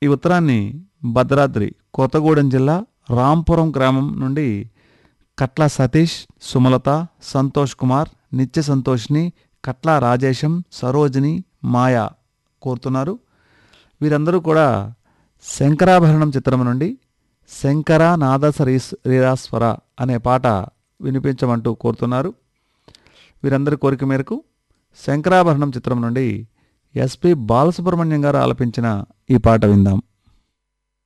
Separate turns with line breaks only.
ఈ ఉత్తరాన్ని భద్రాద్రి కొత్తగూడెం జిల్లా రాంపురం గ్రామం నుండి కట్ల సతీష్, సుమలత, సంతోష్ కుమార్, నిత్య సంతోష్ని, కట్ల రాజేశం, సరోజిని, మాయా కోరుతున్నారు. వీరందరూ కూడా శంకరాభరణం చిత్రం నుండి శంకర రీరాస్వర అనే పాట వినిపించమంటూ కోరుతున్నారు. వీరందరి కోరిక మేరకు శంకరాభరణం చిత్రం నుండి ఎస్పి బాలసుబ్రహ్మణ్యం గారు ఆలపించిన ఈ పాట విందాం.